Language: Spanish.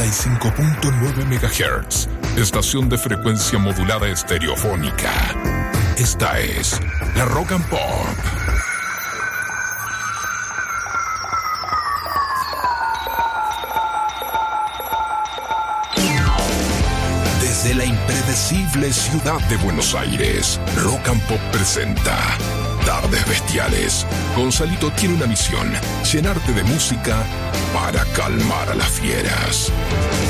95.9 MHz, estación de frecuencia modulada estereofónica. Esta es la Rock and Pop. Desde la impredecible ciudad de Buenos Aires, Rock and Pop presenta Tardes Bestiales. Gonzalito tiene una misión: llenarte de música para calmar a las fieras.